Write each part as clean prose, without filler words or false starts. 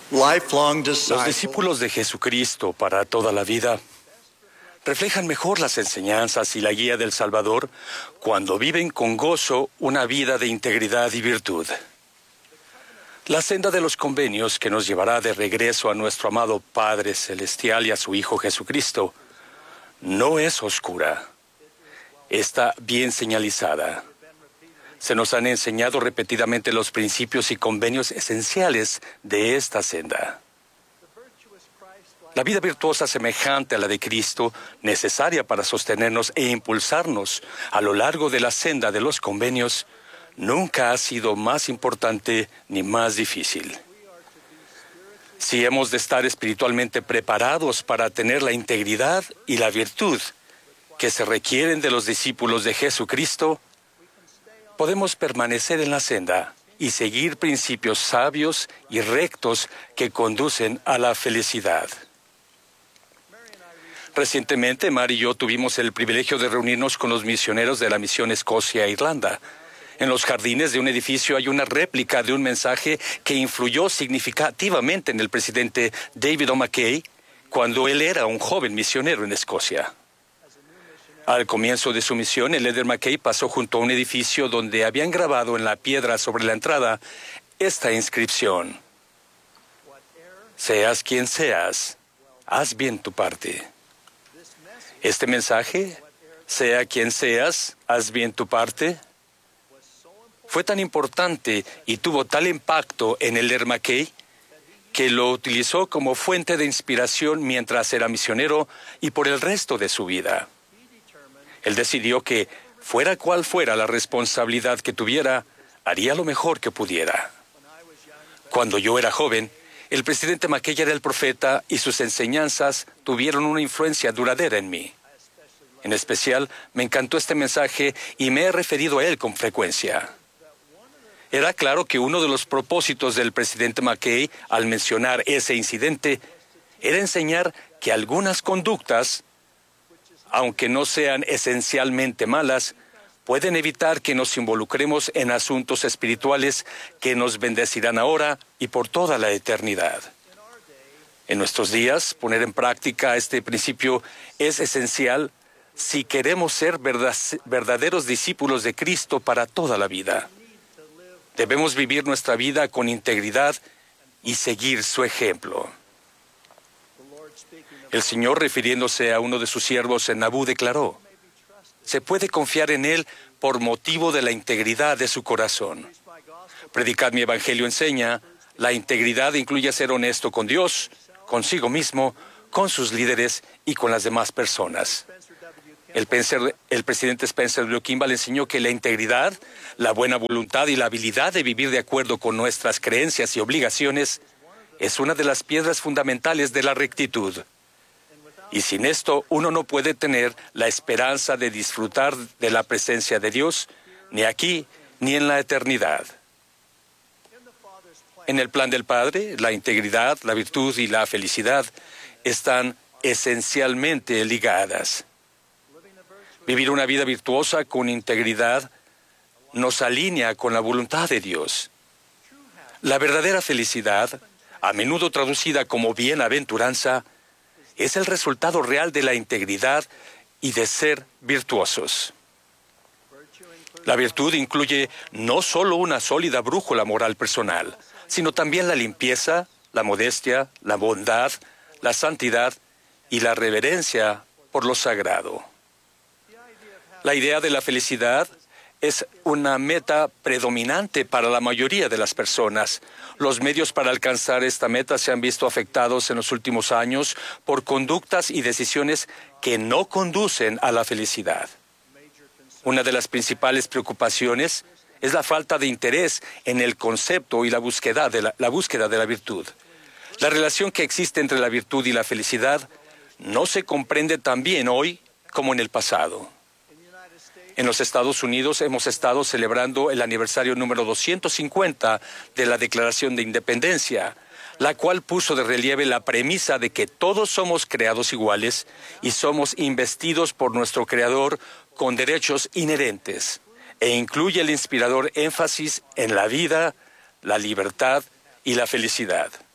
lifelong Los disciples discípulos de Jesucristo para toda la vida reflejan mejor las enseñanzas y la guía del Salvador cuando viven con gozo una vida de integridad y virtud. La senda de los convenios que nos llevará de regreso a nuestro amado Padre Celestial y a su Hijo Jesucristo no es oscura. Está bien señalizada. Se nos han enseñado repetidamente los principios y convenios esenciales de esta senda. La vida virtuosa semejante a la de Cristo, necesaria para sostenernos e impulsarnos a lo largo de la senda de los convenios, nunca ha sido más importante ni más difícil. Si hemos de estar espiritualmente preparados para tener la integridad y la virtud que se requieren de los discípulos de Jesucristo, podemos permanecer en la senda y seguir principios sabios y rectos que conducen a la felicidad. Recientemente, Mary y yo tuvimos el privilegio de reunirnos con los misioneros de la misión Escocia e Irlanda. En los jardines de un edificio hay una réplica de un mensaje que influyó significativamente en el presidente David O. McKay cuando él era un joven misionero en Escocia. Al comienzo de su misión, el líder McKay pasó junto a un edificio donde habían grabado en la piedra sobre la entrada esta inscripción: «Seas quien seas, haz bien tu parte». Este mensaje, sea quien seas, haz bien tu parte, fue tan importante y tuvo tal impacto en el líder McKay que lo utilizó como fuente de inspiración mientras era misionero y por el resto de su vida. Él decidió que, fuera cual fuera la responsabilidad que tuviera, haría lo mejor que pudiera. Cuando yo era joven, el presidente McKay era el profeta y sus enseñanzas tuvieron una influencia duradera en mí. En especial, me encantó este mensaje y me he referido a él con frecuencia. Era claro que uno de los propósitos del presidente McKay al mencionar ese incidente era enseñar que algunas conductas, aunque no sean esencialmente malas, pueden evitar que nos involucremos en asuntos espirituales que nos bendecirán ahora y por toda la eternidad. En nuestros días, poner en práctica este principio es esencial si queremos ser verdaderos discípulos de Cristo para toda la vida. Debemos vivir nuestra vida con integridad y seguir su ejemplo. El Señor, refiriéndose a uno de sus siervos en Nabú, declaró: «Se puede confiar en él por motivo de la integridad de su corazón». Predicad mi evangelio enseña, la integridad incluye ser honesto con Dios, consigo mismo, con sus líderes y con las demás personas. El presidente Spencer W. Kimball enseñó que la integridad, la buena voluntad y la habilidad de vivir de acuerdo con nuestras creencias y obligaciones es una de las piedras fundamentales de la rectitud. Y sin esto, uno no puede tener la esperanza de disfrutar de la presencia de Dios, ni aquí, ni en la eternidad. En el plan del Padre, la integridad, la virtud y la felicidad están esencialmente ligadas. Vivir una vida virtuosa con integridad nos alinea con la voluntad de Dios. La verdadera felicidad, a menudo traducida como bienaventuranza, es el resultado real de la integridad y de ser virtuosos. La virtud incluye no solo una sólida brújula moral personal, sino también la limpieza, la modestia, la bondad, la santidad y la reverencia por lo sagrado. La idea de la felicidad es una meta predominante para la mayoría de las personas. Los medios para alcanzar esta meta se han visto afectados en los últimos años por conductas y decisiones que no conducen a la felicidad. Una de las principales preocupaciones es la falta de interés en el concepto y la búsqueda de la virtud. La relación que existe entre la virtud y la felicidad no se comprende tan bien hoy como en el pasado. En los Estados Unidos hemos estado celebrando el aniversario número 250 de la Declaración de Independencia, la cual puso de relieve la premisa de que todos somos creados iguales y somos investidos por nuestro Creador con derechos inherentes, e incluye el inspirador énfasis en la vida, la libertad y la felicidad.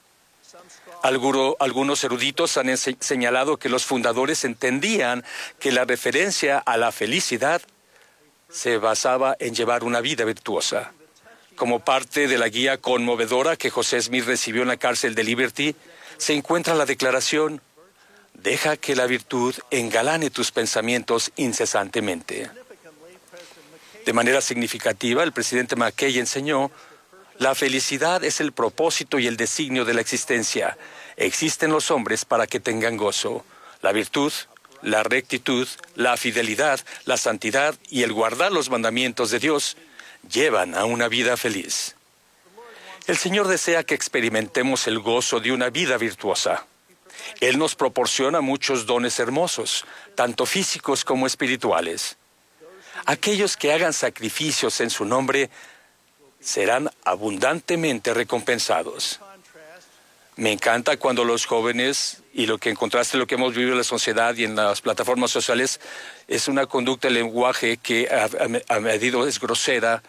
Algunos eruditos han señalado que los fundadores entendían que la referencia a la felicidad se basaba en llevar una vida virtuosa. Como parte de la guía conmovedora que José Smith recibió en la cárcel de Liberty, se encuentra la declaración: deja que la virtud engalane tus pensamientos incesantemente. De manera significativa, el presidente McKay enseñó: la felicidad es el propósito y el designio de la existencia. Existen los hombres para que tengan gozo. La virtud, la rectitud, la fidelidad, la santidad y el guardar los mandamientos de Dios llevan a una vida feliz. El Señor desea que experimentemos el gozo de una vida virtuosa. Él nos proporciona muchos dones hermosos, tanto físicos como espirituales. Aquellos que hagan sacrificios en su nombre serán abundantemente recompensados. Me encanta cuando los jóvenes, y lo que en contraste lo que hemos vivido en la sociedad y en las plataformas sociales, es una conducta de lenguaje que a medido es grosera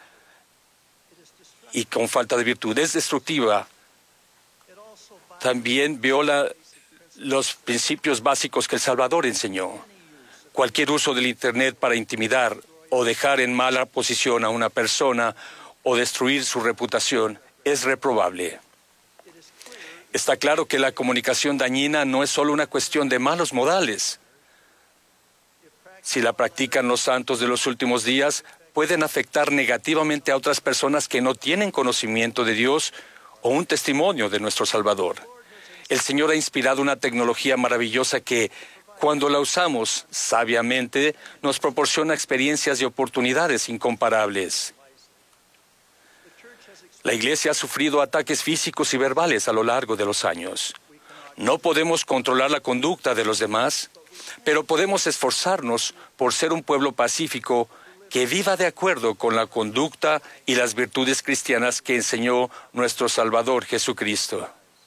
y con falta de virtud, es destructiva. También viola los principios básicos que el Salvador enseñó. Cualquier uso del Internet para intimidar o dejar en mala posición a una persona o destruir su reputación es reprobable. Está claro que la comunicación dañina no es solo una cuestión de malos modales. Si la practican los santos de los últimos días, pueden afectar negativamente a otras personas que no tienen conocimiento de Dios o un testimonio de nuestro Salvador. El Señor ha inspirado una tecnología maravillosa que, cuando la usamos sabiamente, nos proporciona experiencias y oportunidades incomparables. La Iglesia ha sufrido ataques físicos y verbales a lo largo de los años. No podemos controlar la conducta de los demás, pero podemos esforzarnos por ser un pueblo pacífico que viva de acuerdo con la conducta y las virtudes cristianas que enseñó nuestro Salvador Jesucristo.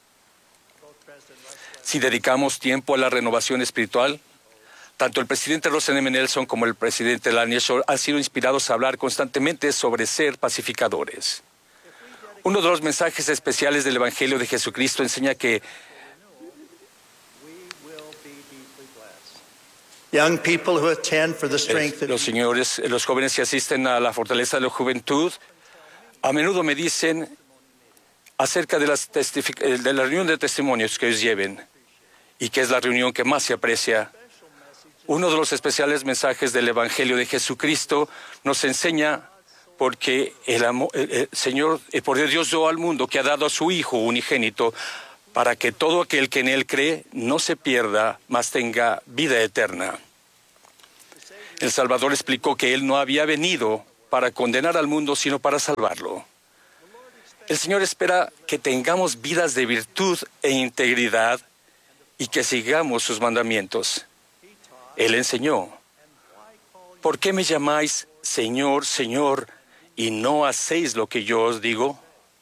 Si dedicamos tiempo a la renovación espiritual, tanto el presidente Russell M. Nelson como el presidente Lanier Shore han sido inspirados a hablar constantemente sobre ser pacificadores. Uno de los mensajes especiales del Evangelio de Jesucristo enseña que los jóvenes que asisten a la fortaleza de la juventud a menudo me dicen acerca de la reunión de testimonios que ellos lleven y que es la reunión que más se aprecia. Uno de los especiales mensajes del Evangelio de Jesucristo nos enseña porque el Señor, por Dios dio al mundo que ha dado a su Hijo unigénito para que todo aquel que en Él cree no se pierda, mas tenga vida eterna. El Salvador explicó que Él no había venido para condenar al mundo, sino para salvarlo. El Señor espera que tengamos vidas de virtud e integridad y que sigamos sus mandamientos. Él enseñó: ¿por qué me llamáis Señor, Señor, y no hacéis lo que yo os digo?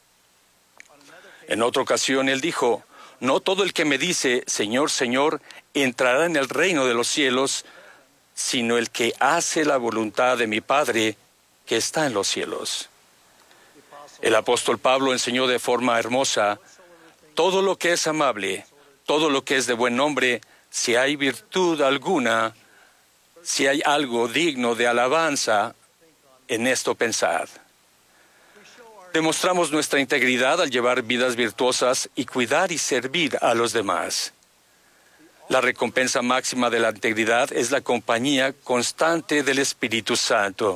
En otra ocasión Él dijo: no todo el que me dice Señor, Señor, entrará en el reino de los cielos, sino el que hace la voluntad de mi Padre que está en los cielos. El apóstol Pablo enseñó de forma hermosa: todo lo que es amable, todo lo que es de buen nombre, si hay virtud alguna, si hay algo digno de alabanza, en esto pensad. Demostramos nuestra integridad al llevar vidas virtuosas y cuidar y servir a los demás. La recompensa máxima de la integridad es la compañía constante del Espíritu Santo.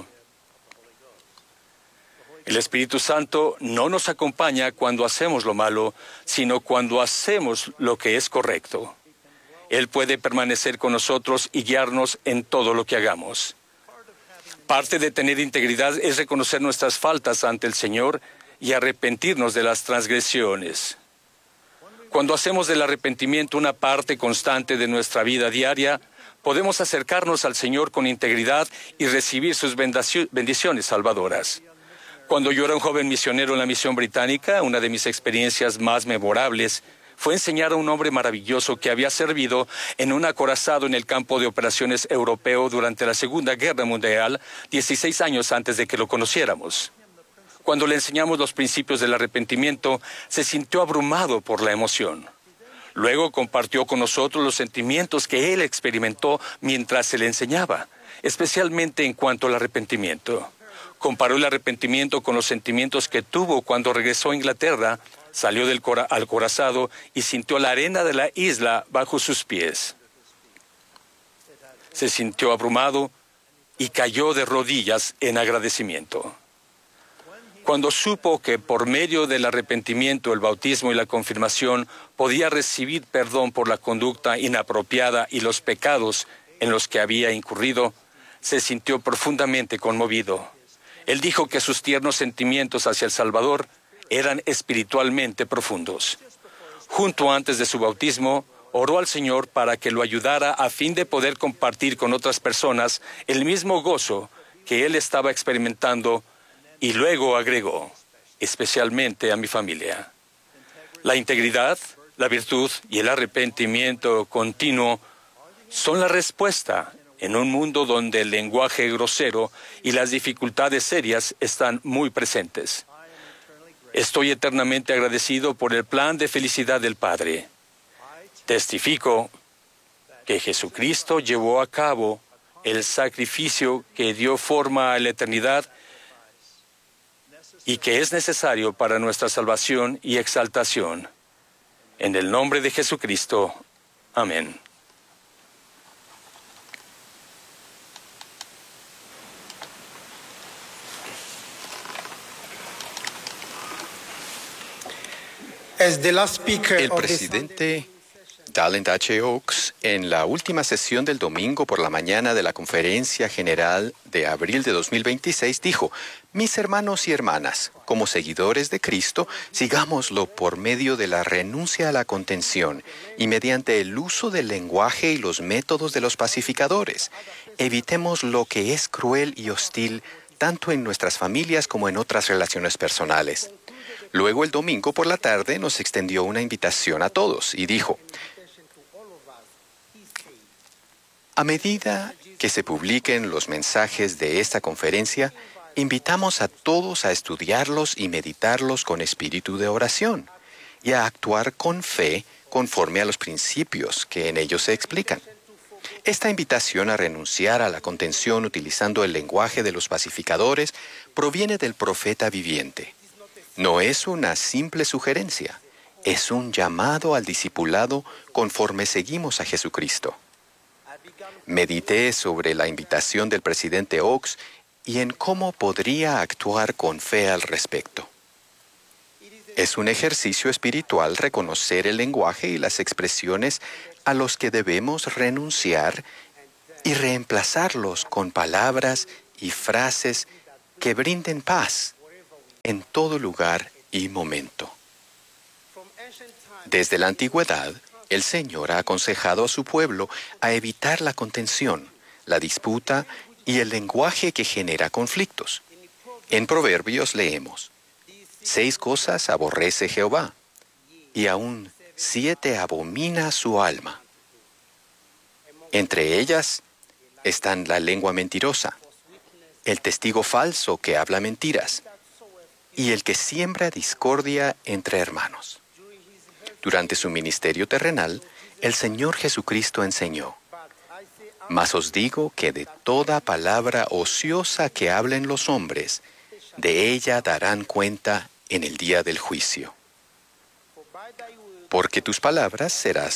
El Espíritu Santo no nos acompaña cuando hacemos lo malo, sino cuando hacemos lo que es correcto. Él puede permanecer con nosotros y guiarnos en todo lo que hagamos. Parte de tener integridad es reconocer nuestras faltas ante el Señor y arrepentirnos de las transgresiones. Cuando hacemos del arrepentimiento una parte constante de nuestra vida diaria, podemos acercarnos al Señor con integridad y recibir sus bendiciones salvadoras. Cuando yo era un joven misionero en la misión británica, una de mis experiencias más memorables fue enseñar a un hombre maravilloso que había servido en un acorazado en el campo de operaciones europeo durante la Segunda Guerra Mundial, 16 años antes de que lo conociéramos. Cuando le enseñamos los principios del arrepentimiento, se sintió abrumado por la emoción. Luego compartió con nosotros los sentimientos que él experimentó mientras se le enseñaba, especialmente en cuanto al arrepentimiento. Comparó el arrepentimiento con los sentimientos que tuvo cuando regresó a Inglaterra, salió del acorazado y sintió la arena de la isla bajo sus pies. Se sintió abrumado y cayó de rodillas en agradecimiento. Cuando supo que por medio del arrepentimiento, el bautismo y la confirmación podía recibir perdón por la conducta inapropiada y los pecados en los que había incurrido, se sintió profundamente conmovido. Él dijo que sus tiernos sentimientos hacia el Salvador eran espiritualmente profundos. Junto antes de su bautismo, oró al Señor para que lo ayudara a fin de poder compartir con otras personas el mismo gozo que él estaba experimentando, y luego agregó, especialmente a mi familia. La integridad, la virtud y el arrepentimiento continuo son la respuesta en un mundo donde el lenguaje grosero y las dificultades serias están muy presentes. Estoy eternamente agradecido por el plan de felicidad del Padre. Testifico que Jesucristo llevó a cabo el sacrificio que dio forma a la eternidad y que es necesario para nuestra salvación y exaltación. En el nombre de Jesucristo. Amén. El presidente Dallin H. Oaks, en la última sesión del domingo por la mañana de la Conferencia General de abril de 2026, dijo: «Mis hermanos y hermanas, como seguidores de Cristo, sigámoslo por medio de la renuncia a la contención y mediante el uso del lenguaje y los métodos de los pacificadores. Evitemos lo que es cruel y hostil, tanto en nuestras familias como en otras relaciones personales». Luego, el domingo por la tarde, nos extendió una invitación a todos y dijo: «A medida que se publiquen los mensajes de esta conferencia, invitamos a todos a estudiarlos y meditarlos con espíritu de oración y a actuar con fe conforme a los principios que en ellos se explican. Esta invitación a renunciar a la contención utilizando el lenguaje de los pacificadores proviene del profeta viviente. No es una simple sugerencia, es un llamado al discipulado conforme seguimos a Jesucristo». Medité sobre la invitación del presidente Oaks y en cómo podría actuar con fe al respecto. Es un ejercicio espiritual reconocer el lenguaje y las expresiones a los que debemos renunciar y reemplazarlos con palabras y frases que brinden paz en todo lugar y momento. Desde la antigüedad, el Señor ha aconsejado a su pueblo a evitar la contención, la disputa y el lenguaje que genera conflictos. En Proverbios leemos: «6 cosas aborrece Jehová, y aún 7 abomina su alma. Entre ellas están la lengua mentirosa, el testigo falso que habla mentiras, y el que siembra discordia entre hermanos». Durante su ministerio terrenal, el Señor Jesucristo enseñó: «Mas os digo que de toda palabra ociosa que hablen los hombres, de ella darán cuenta en el día del juicio. Porque por tus palabras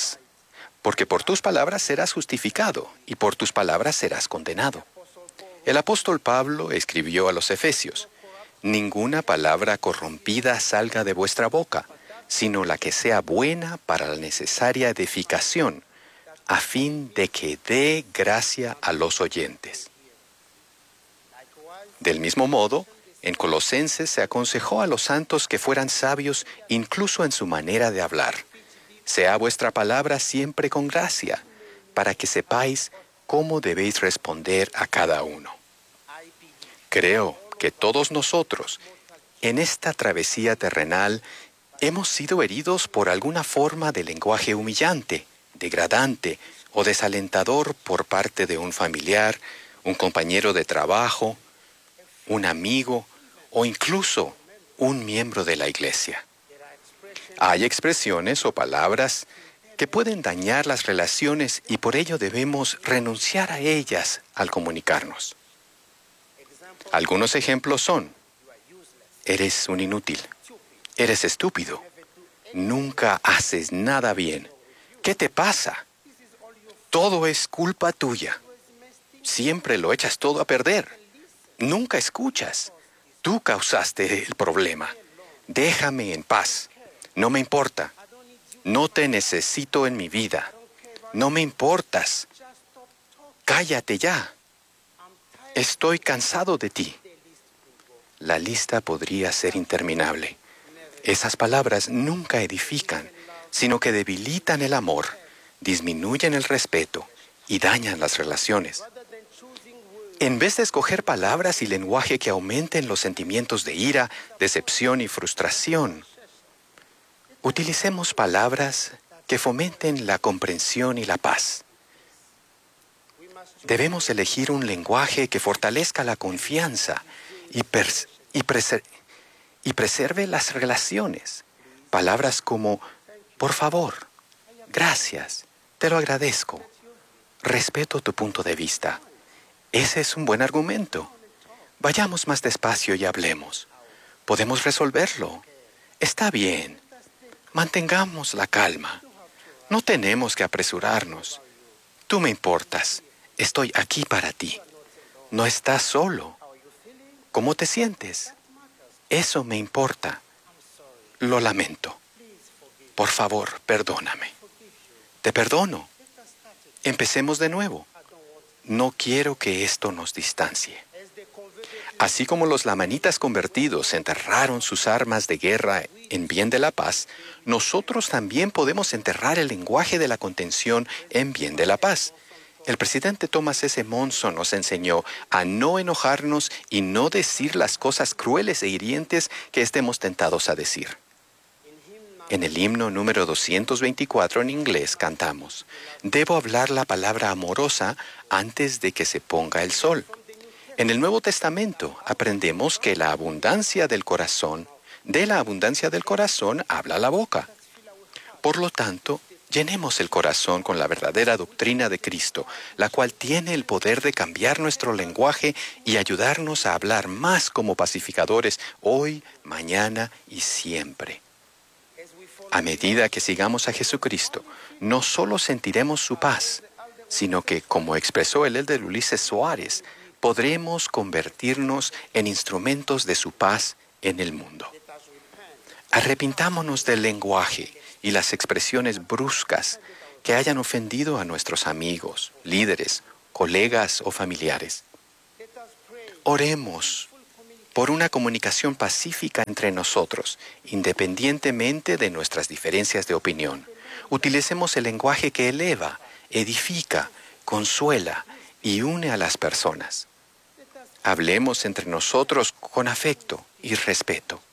serás justificado, y por tus palabras serás condenado». El apóstol Pablo escribió a los Efesios: «Ninguna palabra corrompida salga de vuestra boca, sino la que sea buena para la necesaria edificación, a fin de que dé gracia a los oyentes». Del mismo modo, en Colosenses se aconsejó a los santos que fueran sabios incluso en su manera de hablar. «Sea vuestra palabra siempre con gracia, para que sepáis cómo debéis responder a cada uno». Creo que todos nosotros, en esta travesía terrenal, hemos sido heridos por alguna forma de lenguaje humillante, degradante o desalentador por parte de un familiar, un compañero de trabajo, un amigo o incluso un miembro de la iglesia. Hay expresiones o palabras que pueden dañar las relaciones y por ello debemos renunciar a ellas al comunicarnos. Algunos ejemplos son: eres un inútil, eres estúpido, nunca haces nada bien, ¿qué te pasa? Todo es culpa tuya, siempre lo echas todo a perder, nunca escuchas, tú causaste el problema, déjame en paz, no me importa, no te necesito en mi vida, no me importas, cállate ya, estoy cansado de ti. La lista podría ser interminable. Esas palabras nunca edifican, sino que debilitan el amor, disminuyen el respeto y dañan las relaciones. En vez de escoger palabras y lenguaje que aumenten los sentimientos de ira, decepción y frustración, utilicemos palabras que fomenten la comprensión y la paz. Debemos elegir un lenguaje que fortalezca la confianza y preserve las relaciones. Palabras como: por favor, gracias, te lo agradezco, respeto tu punto de vista. Ese es un buen argumento. Vayamos más despacio y hablemos. Podemos resolverlo. Está bien. Mantengamos la calma. No tenemos que apresurarnos. Tú me importas. Estoy aquí para ti. No estás solo. ¿Cómo te sientes? Eso me importa. Lo lamento. Por favor, perdóname. Te perdono. Empecemos de nuevo. No quiero que esto nos distancie. Así como los lamanitas convertidos enterraron sus armas de guerra en bien de la paz, nosotros también podemos enterrar el lenguaje de la contención en bien de la paz. El presidente Thomas S. Monson nos enseñó a no enojarnos y no decir las cosas crueles e hirientes que estemos tentados a decir. En el himno número 224 en inglés cantamos: debo hablar la palabra amorosa antes de que se ponga el sol. En el Nuevo Testamento aprendemos que de la abundancia del corazón habla la boca. Por lo tanto, llenemos el corazón con la verdadera doctrina de Cristo, la cual tiene el poder de cambiar nuestro lenguaje y ayudarnos a hablar más como pacificadores hoy, mañana y siempre. A medida que sigamos a Jesucristo, no solo sentiremos su paz, sino que, como expresó el elder Ulises Soares, podremos convertirnos en instrumentos de su paz en el mundo. Arrepintámonos del lenguaje y las expresiones bruscas que hayan ofendido a nuestros amigos, líderes, colegas o familiares. Oremos por una comunicación pacífica entre nosotros, independientemente de nuestras diferencias de opinión. Utilicemos el lenguaje que eleva, edifica, consuela y une a las personas. Hablemos entre nosotros con afecto y respeto.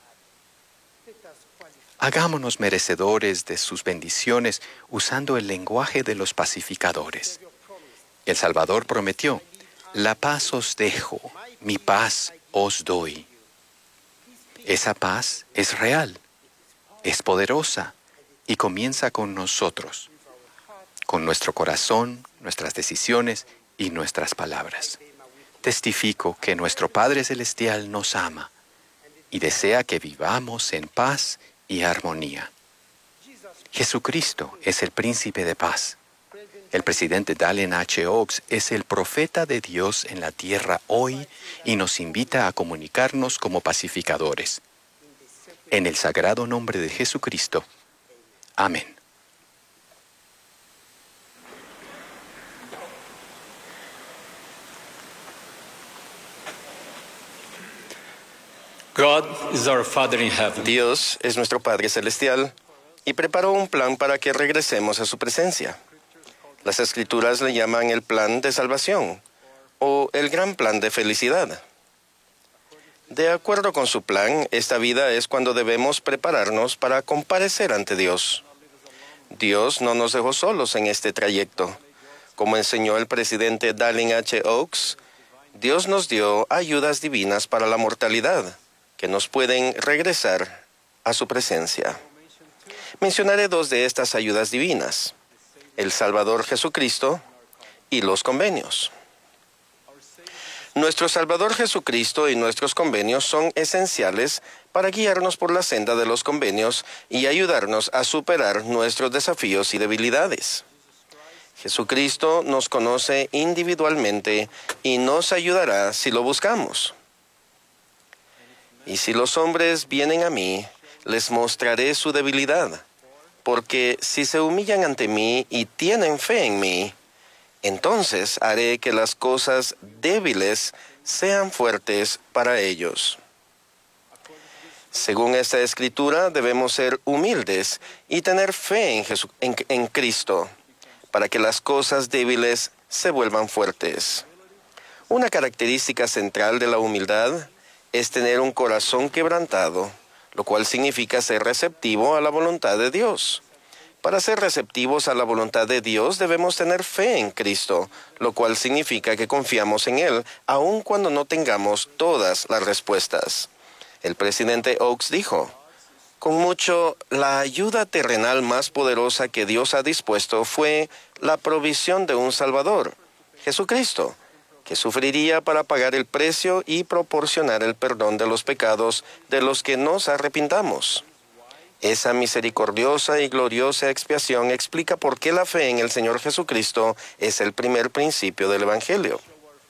Hagámonos merecedores de sus bendiciones usando el lenguaje de los pacificadores. El Salvador prometió: la paz os dejo, mi paz os doy. Esa paz es real, es poderosa y comienza con nosotros, con nuestro corazón, nuestras decisiones y nuestras palabras. Testifico que nuestro Padre Celestial nos ama y desea que vivamos en paz y armonía. Jesucristo es el príncipe de paz. El presidente Dallin H. Oaks es el profeta de Dios en la tierra hoy y nos invita a comunicarnos como pacificadores. En el sagrado nombre de Jesucristo. Amén. God is our Father in heaven. Dios es nuestro Padre Celestial y preparó un plan para que regresemos a su presencia. Las Escrituras le llaman el plan de salvación o el gran plan de felicidad. De acuerdo con su plan, esta vida es cuando debemos prepararnos para comparecer ante Dios. Dios no nos dejó solos en este trayecto. Como enseñó el presidente Dallin H. Oaks, Dios nos dio ayudas divinas para la mortalidad. que nos pueden regresar a su presencia. Mencionaré dos de estas ayudas divinas: el Salvador Jesucristo y los convenios. Nuestro Salvador Jesucristo y nuestros convenios son esenciales para guiarnos por la senda de los convenios y ayudarnos a superar nuestros desafíos y debilidades. Jesucristo nos conoce individualmente y nos ayudará si lo buscamos. Y si los hombres vienen a mí, les mostraré su debilidad, porque si se humillan ante mí y tienen fe en mí, entonces haré que las cosas débiles sean fuertes para ellos. Según esta escritura, debemos ser humildes y tener fe en Cristo, para que las cosas débiles se vuelvan fuertes. Una característica central de la humildad es tener un corazón quebrantado, lo cual significa ser receptivo a la voluntad de Dios. Para ser receptivos a la voluntad de Dios debemos tener fe en Cristo, lo cual significa que confiamos en Él, aun cuando no tengamos todas las respuestas. El presidente Oaks dijo: con mucho, la ayuda terrenal más poderosa que Dios ha dispuesto fue la provisión de un Salvador, Jesucristo, que sufriría para pagar el precio y proporcionar el perdón de los pecados de los que nos arrepintamos. Esa misericordiosa y gloriosa expiación explica por qué la fe en el Señor Jesucristo es el primer principio del Evangelio.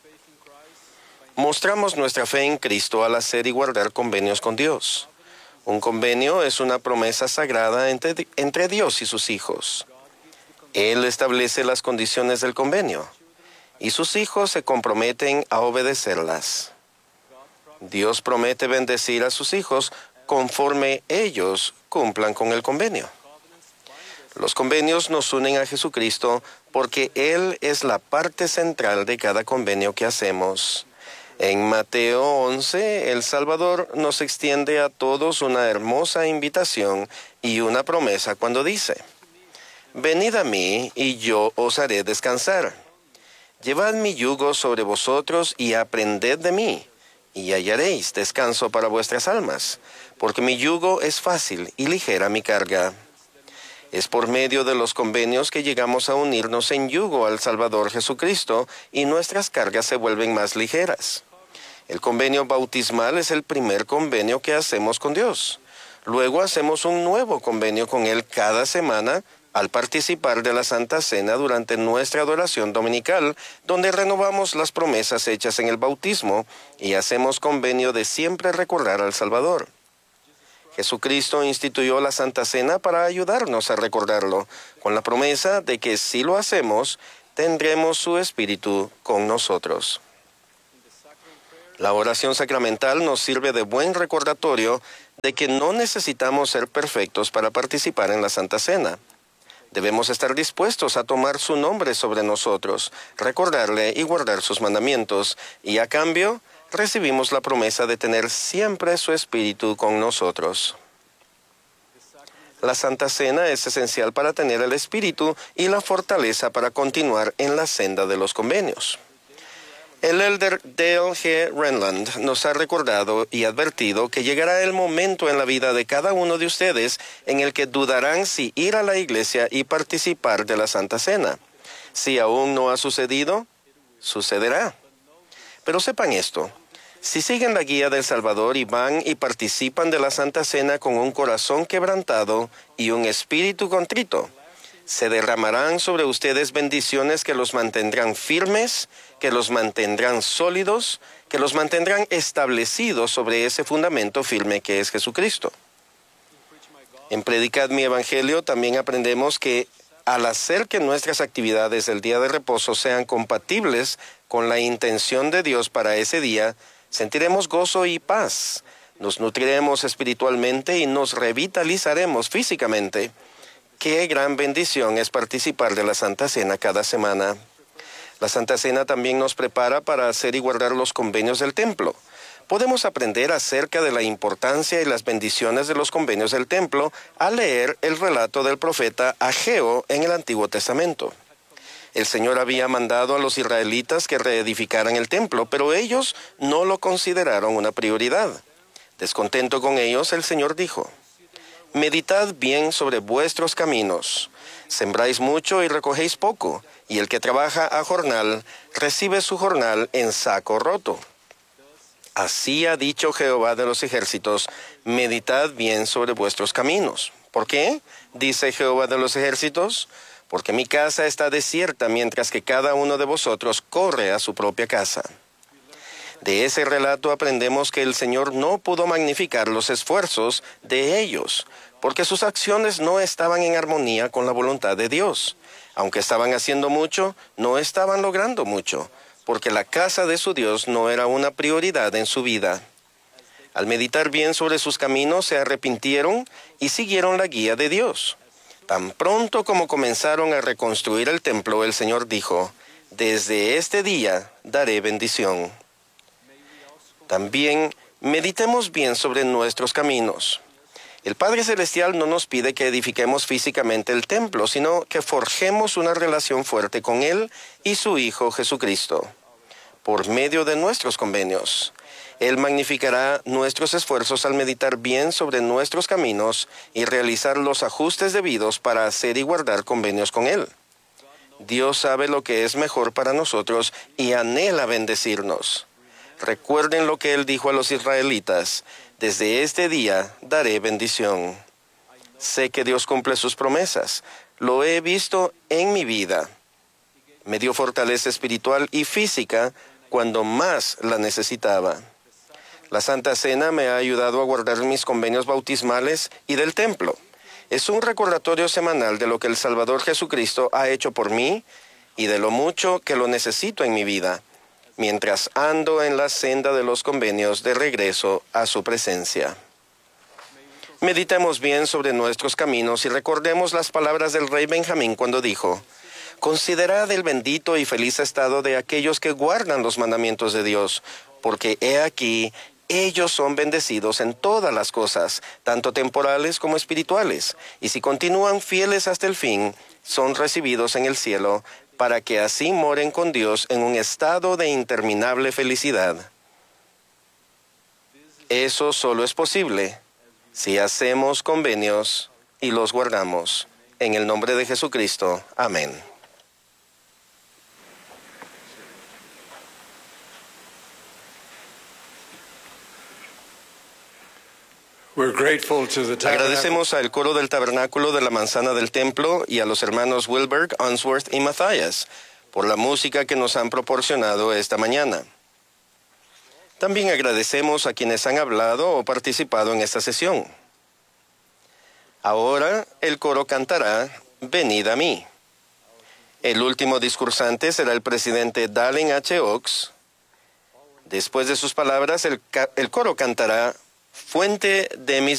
Mostramos nuestra fe en Cristo al hacer y guardar convenios con Dios. Un convenio es una promesa sagrada entre Dios y sus hijos. Él establece las condiciones del convenio, y sus hijos se comprometen a obedecerlas. Dios promete bendecir a sus hijos conforme ellos cumplan con el convenio. Los convenios nos unen a Jesucristo porque Él es la parte central de cada convenio que hacemos. En Mateo 11, el Salvador nos extiende a todos una hermosa invitación y una promesa cuando dice: venid a mí y yo os haré descansar. Llevad mi yugo sobre vosotros y aprended de mí, y hallaréis descanso para vuestras almas, porque mi yugo es fácil y ligera mi carga. Es por medio de los convenios que llegamos a unirnos en yugo al Salvador Jesucristo y nuestras cargas se vuelven más ligeras. El convenio bautismal es el primer convenio que hacemos con Dios. Luego hacemos un nuevo convenio con Él cada semana al participar de la Santa Cena durante nuestra adoración dominical, donde renovamos las promesas hechas en el bautismo y hacemos convenio de siempre recordar al Salvador. Jesucristo instituyó la Santa Cena para ayudarnos a recordarlo, con la promesa de que si lo hacemos, tendremos su Espíritu con nosotros. La oración sacramental nos sirve de buen recordatorio de que no necesitamos ser perfectos para participar en la Santa Cena. Debemos estar dispuestos a tomar su nombre sobre nosotros, recordarle y guardar sus mandamientos, y a cambio recibimos la promesa de tener siempre su Espíritu con nosotros. La Santa Cena es esencial para tener el Espíritu y la fortaleza para continuar en la senda de los convenios. El elder Dale G. Renland nos ha recordado y advertido que llegará el momento en la vida de cada uno de ustedes en el que dudarán si ir a la iglesia y participar de la Santa Cena. Si aún no ha sucedido, sucederá. Pero sepan esto: si siguen la guía del Salvador y van y participan de la Santa Cena con un corazón quebrantado y un espíritu contrito, se derramarán sobre ustedes bendiciones que los mantendrán firmes, que los mantendrán sólidos, que los mantendrán establecidos sobre ese fundamento firme que es Jesucristo. En Predicad mi Evangelio también aprendemos que al hacer que nuestras actividades del día de reposo sean compatibles con la intención de Dios para ese día, sentiremos gozo y paz, nos nutriremos espiritualmente y nos revitalizaremos físicamente. Qué gran bendición es participar de la Santa Cena cada semana. La Santa Cena también nos prepara para hacer y guardar los convenios del templo. Podemos aprender acerca de la importancia y las bendiciones de los convenios del templo al leer el relato del profeta Ageo en el Antiguo Testamento. El Señor había mandado a los israelitas que reedificaran el templo, pero ellos no lo consideraron una prioridad. Descontento con ellos, el Señor dijo: meditad bien sobre vuestros caminos. Sembráis mucho y recogéis poco, y el que trabaja a jornal recibe su jornal en saco roto. Así ha dicho Jehová de los ejércitos: meditad bien sobre vuestros caminos. ¿Por qué? Dice Jehová de los ejércitos: porque mi casa está desierta, mientras que cada uno de vosotros corre a su propia casa. De ese relato aprendemos que el Señor no pudo magnificar los esfuerzos de ellos, porque sus acciones no estaban en armonía con la voluntad de Dios. Aunque estaban haciendo mucho, no estaban logrando mucho, porque la casa de su Dios no era una prioridad en su vida. Al meditar bien sobre sus caminos, se arrepintieron y siguieron la guía de Dios. Tan pronto como comenzaron a reconstruir el templo, el Señor dijo: desde este día daré bendición. También meditemos bien sobre nuestros caminos. El Padre Celestial no nos pide que edifiquemos físicamente el templo, sino que forjemos una relación fuerte con Él y su Hijo Jesucristo, por medio de nuestros convenios. Él magnificará nuestros esfuerzos al meditar bien sobre nuestros caminos y realizar los ajustes debidos para hacer y guardar convenios con Él. Dios sabe lo que es mejor para nosotros y anhela bendecirnos. Recuerden lo que Él dijo a los israelitas: desde este día daré bendición. Sé que Dios cumple sus promesas. Lo he visto en mi vida. Me dio fortaleza espiritual y física cuando más la necesitaba. La Santa Cena me ha ayudado a guardar mis convenios bautismales y del templo. Es un recordatorio semanal de lo que el Salvador Jesucristo ha hecho por mí y de lo mucho que lo necesito en mi vida, mientras ando en la senda de los convenios de regreso a su presencia. Meditemos bien sobre nuestros caminos y recordemos las palabras del rey Benjamín cuando dijo: considerad el bendito y feliz estado de aquellos que guardan los mandamientos de Dios, porque he aquí, ellos son bendecidos en todas las cosas, tanto temporales como espirituales, y si continúan fieles hasta el fin, son recibidos en el cielo, para que así moren con Dios en un estado de interminable felicidad. Eso solo es posible si hacemos convenios y los guardamos. En el nombre de Jesucristo. Amén. Agradecemos al coro del tabernáculo de la manzana del templo y a los hermanos Wilberg, Unsworth y Matthias por la música que nos han proporcionado esta mañana. También agradecemos a quienes han hablado o participado en esta sesión. Ahora el coro cantará Venid a mí. El último discursante será el presidente Dallin H. Oaks. Después de sus palabras, el coro cantará Fuente de mis